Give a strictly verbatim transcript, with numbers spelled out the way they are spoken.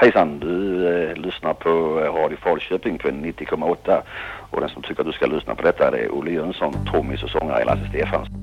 Hejsan, du eh, lyssnar på Radio Falköping på nittio komma åtta och den som tycker att du ska lyssna på detta är Olle Jönsson, trummis och sångare i Lasse Stefans.